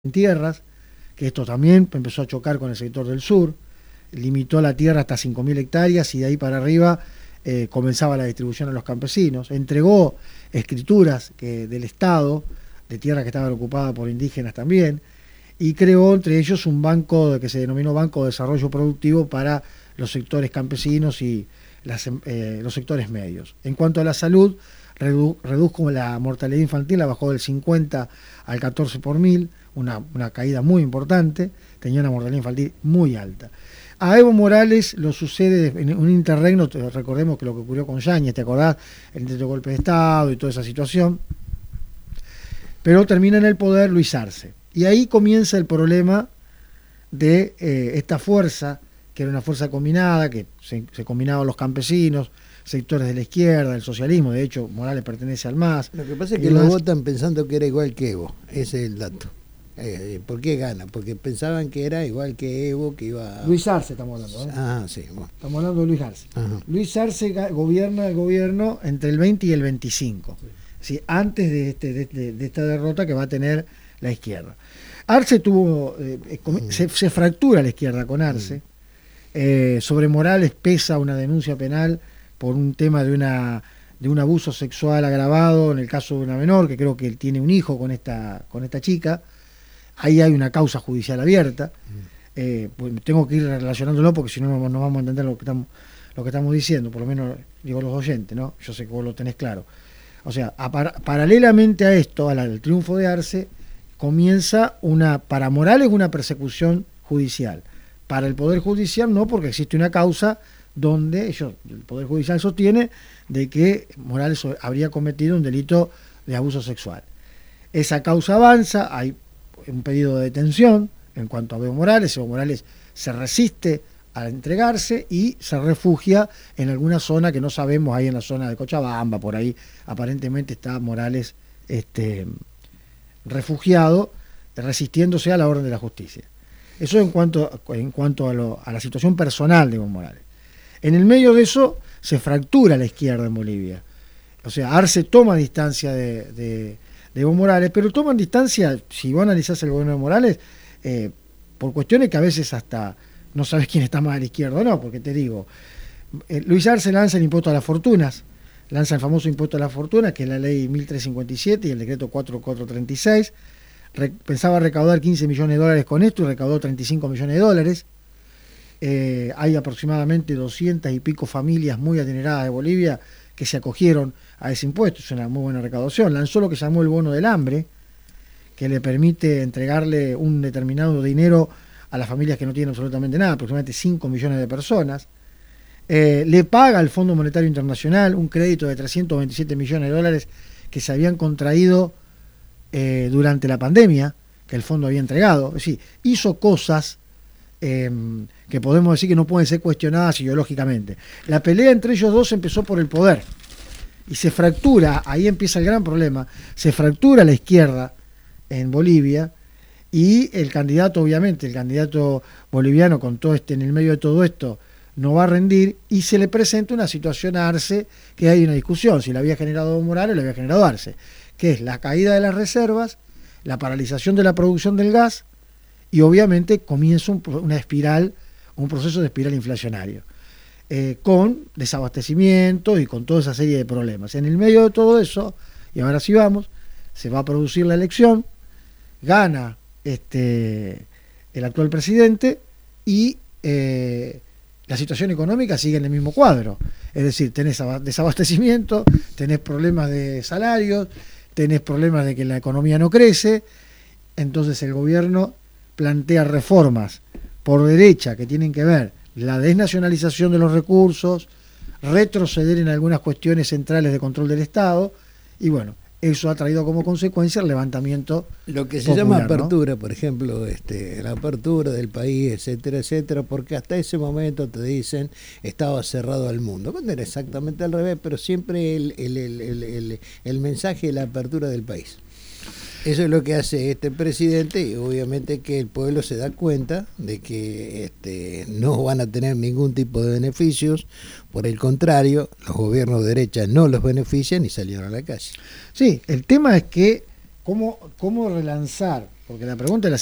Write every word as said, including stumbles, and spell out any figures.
en tierras, que esto también empezó a chocar con el sector del sur, limitó la tierra hasta cinco mil hectáreas y de ahí para arriba eh, comenzaba la distribución a los campesinos. Entregó escrituras que, del Estado, de tierras que estaban ocupadas por indígenas también, y creó entre ellos un banco que se denominó Banco de Desarrollo Productivo para los sectores campesinos y las, eh, los sectores medios. En cuanto a la salud, redu redujo la mortalidad infantil, la bajó del cincuenta al catorce por mil, una, una caída muy importante, tenía una mortalidad infantil muy alta. A Evo Morales lo sucede en un interregno, recordemos que lo que ocurrió con Yáñez, ¿te acordás? El intento de golpe de Estado y toda esa situación, pero termina en el poder Luis Arce. Y ahí comienza el problema de eh, esta fuerza, que era una fuerza combinada, que se, se combinaban los campesinos, sectores de la izquierda, del socialismo. De hecho, Morales pertenece al M A S. Lo que pasa es que lo votan pensando que era igual que Evo, ese es el dato. Eh, ¿Por qué gana? Porque pensaban que era igual que Evo, que iba a... Luis Arce estamos hablando, ¿eh? Ah, sí. Bueno. Estamos hablando de Luis Arce. Ajá. Luis Arce gobierna el gobierno entre el veinte y el veinticinco. Sí. ¿Sí? Antes de, este, de, de, de esta derrota que va a tener la izquierda. Arce tuvo... Eh, mm. se, se fractura la izquierda con Arce. Mm. Eh, sobre Morales pesa una denuncia penal por un tema de una de un abuso sexual agravado en el caso de una menor, que creo que él tiene un hijo con esta, con esta chica. Ahí hay una causa judicial abierta. Eh, pues tengo que ir relacionándolo porque si no, no vamos a entender lo que estamos, lo que estamos diciendo, por lo menos digo los oyentes, ¿no? Yo sé que vos lo tenés claro. O sea, a par paralelamente a esto, al triunfo de Arce, comienza una, para Morales, una persecución judicial. Para el Poder Judicial no, porque existe una causa donde ellos, el Poder Judicial sostiene de que Morales habría cometido un delito de abuso sexual. Esa causa avanza, hay un pedido de detención en cuanto a Evo Morales. Evo Morales se resiste a entregarse y se refugia en alguna zona que no sabemos, ahí en la zona de Cochabamba, por ahí aparentemente está Morales este, refugiado, resistiéndose a la orden de la justicia. Eso en cuanto, en cuanto a, lo, a la situación personal de Evo Morales. En el medio de eso se fractura la izquierda en Bolivia. O sea, Arce toma distancia de, de, de Evo Morales, pero toman distancia, si vos analizás el gobierno de Morales, eh, por cuestiones que a veces hasta no sabes quién está más a la izquierda o no, porque te digo, eh, Luis Arce lanza el impuesto a las fortunas, lanza el famoso impuesto a las fortunas, que es la ley mil trescientos cincuenta y siete y el decreto cuatro mil cuatrocientos treinta y seis. Re, pensaba recaudar quince millones de dólares con esto y recaudó treinta y cinco millones de dólares. Eh, hay aproximadamente doscientas y pico familias muy adineradas de Bolivia que se acogieron a ese impuesto. Es una muy buena recaudación. Lanzó lo que llamó el bono del hambre, que le permite entregarle un determinado dinero a las familias que no tienen absolutamente nada, aproximadamente cinco millones de personas. Eh, le paga al Fondo Monetario Internacional un crédito de trescientos veintisiete millones de dólares que se habían contraído eh, durante la pandemia, que el fondo había entregado. Es decir, hizo cosas eh, que podemos decir que no pueden ser cuestionadas ideológicamente. La pelea entre ellos dos empezó por el poder y se fractura, ahí empieza el gran problema, se fractura la izquierda en Bolivia y el candidato, obviamente, el candidato boliviano con todo este, en el medio de todo esto, no va a rendir y se le presenta una situación a Arce que hay una discusión, si la había generado Morales o la había generado Arce, que es la caída de las reservas, la paralización de la producción del gas y obviamente comienza un, una espiral, un proceso de espiral inflacionario, eh, con desabastecimiento y con toda esa serie de problemas. En el medio de todo eso, y ahora sí vamos, se va a producir la elección, gana este, el actual presidente y eh, la situación económica sigue en el mismo cuadro. Es decir, tenés desabastecimiento, tenés problemas de salarios, tenés problemas de que la economía no crece. Entonces el gobierno plantea reformas por derecha que tienen que ver la desnacionalización de los recursos, retroceder en algunas cuestiones centrales de control del Estado y bueno, eso ha traído como consecuencia el levantamiento lo que se popular, llama apertura, ¿no? Por ejemplo, este, la apertura del país, etcétera, etcétera, porque hasta ese momento te dicen estaba cerrado al mundo, cuando era exactamente al revés, pero siempre el, el, el, el, el, el mensaje de la apertura del país. Eso es lo que hace este presidente y obviamente que el pueblo se da cuenta de que este, no van a tener ningún tipo de beneficios, por el contrario, los gobiernos de derecha no los benefician y salieron a la calle. Sí, el tema es que cómo, cómo relanzar porque la pregunta es la